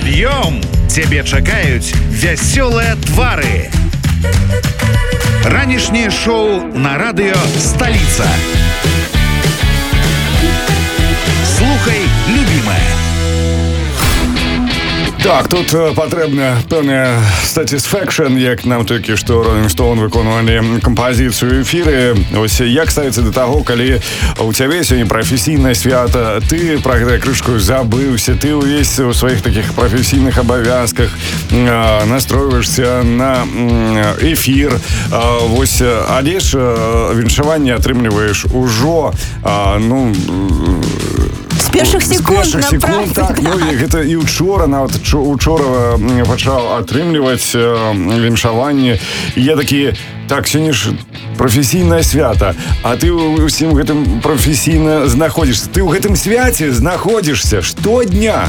Пад'ём! Цябе чакаюць вясёлыя твары. Ранішняе шоу на радыё «Столица». Слухай, любимая. Так, тут патрэбна пэўная satisfaction, як нам толькі што Rolling Stone выконвалі кампазіцыю эфіры. Ось як ставіцца да таго, калі у цябе сёння прафесійнае свята, ты пра гэта крышку забыўся, ты ўвесь у сваіх такіх прафесійных абавязках настройваешся на эфір. Вось, але ж віншаванне атрымліваеш ужо, з першых секунд, так, ну і гэта і учора, нават учора пачаў атрымліваць віншаванне. І я такі, так, сёння ж прафесійнае свята, а ты ўсім гэтым прафесійна знаходзішся. Ты ў гэтым свяце знаходзішся штодня.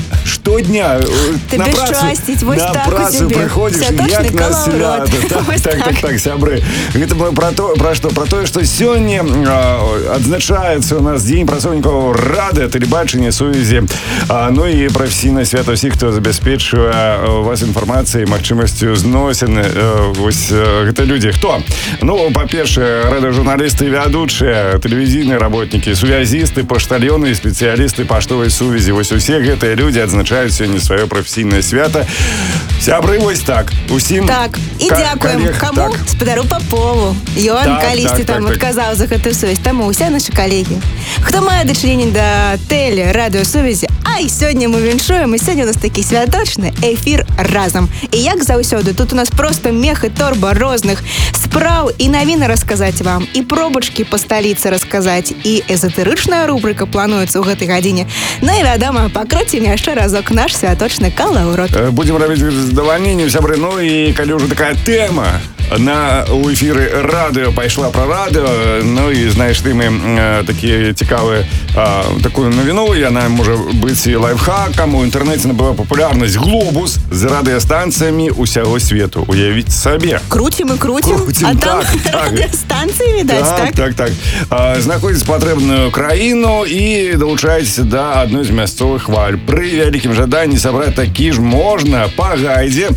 На працу прыходзіш, як на свята. Так, сябры. Гэта пра што? Пра тое, што сёння адзначаецца у нас Дзень працоўнікаў радыё, тэлебачання, сувязі. Ну і прафесійнае свята ўсіх, хто забяспечвае вас інфармацыяй, магчымасцю зносін. Вось гэта людзі. Хто? Ну, па-першае, радыёжурналісты і вядучыя, тэлевізійныя работнікі, сувязісты, паштальёны і спецыялісты паштовай сувязі. Вось усе гэтыя людзі адзначаюць сёння сваё прафесійнае свята. Сябры, вось так. Усім так, і дзякуем. Каму? Спадару Папову. Ён калісьці там адказаў за гэтую сувязь. Таму усе нашы калегі. Хто мае дачыненне да тэле-радыёсувязі, і сёння мы віншуем, і сёння у нас такі святочны эфір разам. І як заўсёды, тут у нас просто мех і торба розных спраў і навіны расказаць вам, і пробачкі па сталіцы расказаць, і эзотэрычная рубрика плануецца ў гэтай гадзіне. Ну і вядома, пакруцім яшчэ разок наш святочны калаўрот. Будзем рабіць з задавальненнем, сябры. Ну і калі ўжо такая тэма у эфіры радыё пайшла пра радыё, ну і знайшлі мы такія цікавыя такую навіну, яна можа быць і лайфхакам. У інтэрнэце набыла папулярнасць глобус з радыёстанцыямі ўсяго свету. Уявіць сабе. Круцім, а там радыёстанцыі, відаць, так? Так. Знаходзіць патрэбную краіну і далучаецца да адной з мясцовых хваль. Пры вялікім жаданні сабраць такі ж можна па гайдзе.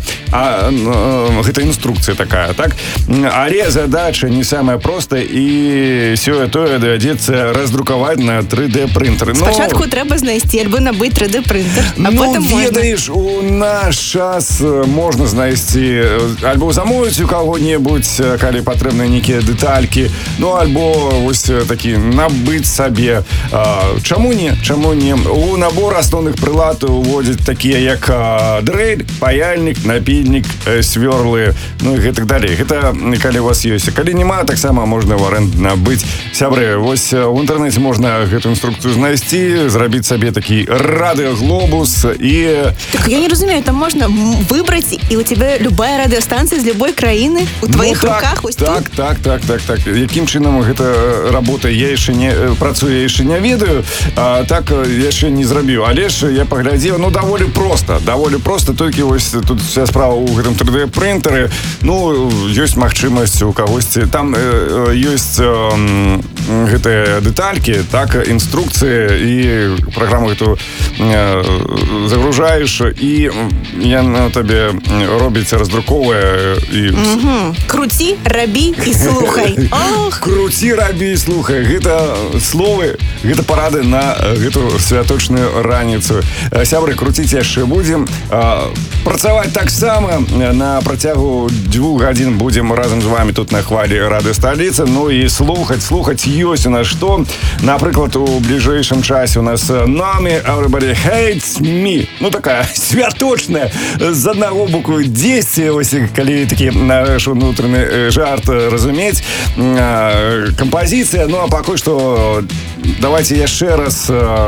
Гэта інструкцыя такая, так? Але задача не самая простая, і сёе-тое давядзецца раздрукаваць на 3D-прынтары. Спачатку трэба знайсці альбо набыць 3D-прынтер, а потым можна. Ведаеш, у наш час можна знайсці альбо замовіць у каго-небудзь, калі патрэбныя нейкія дэталькі, ну альбо вось такі набыць сабе. Чаму не? У набор асноўных прылад уводзяць такія як дрэль, паяльнік, напільнік, свёрлы, ну і гэтак далей. Гэта калі у вас ёсць. Калі няма, таксама можна ў арэнду набыць. Сябры, вось у інтэрнэце можна гэту інструкцыю знайсці, зрабіць сабе такі радыёглобус і... Так я не разумею, там можна выбраць, і у тебя любая радыёстанцыя з любой краіны у твоих руках? Так. Якім чынам гэта работа, я яшчэ не працую, я яшчэ не ведаю, так яшчэ не зрабіў. Але ж я паглядзеў, даволі проста, толькі вось тут вся справа ў гэтым 3D-прынтары. Ну, ёсць магчымасць у кагосьці, там ёсць гэтыя дэталькі, так, інструкцыі, і праграму гэту загружаеш, і яна табе робіць, раздруковая. Круці, рабі і слухай. Круці, рабі і слухай. Гэта словы, гэта парады на гэту святочную раніцу. Сябры, круціць яшчэ будзем. Працаваць таксама на працягу 2 гадзін будзем разам з вами тут на хвалі радыё «Столица». Ну і слухаць ёсць у нас што. Напрыклад, у бліжэйшым часе у нас «Nami Everybody Hates Me». Ну, такая святочная, з аднаго боку 10, ось, калі такі наш унутраны жарт разумець. Кампазіцыя, ну, а пакуль што давайте яшчэ раз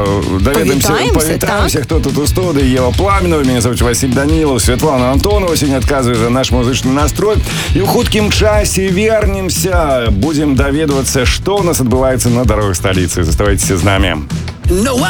павітаемся, хто тут у студыі. Ева Пламенова, мяне зовут Василь Данилов, Светлана Антонова сегодня адказвае за наш музычны настрой. І ў хуткім часе вернемся, будем даведвацца, што у нас адбываецца на дарогах сталіцы. Заставайтеся з намі.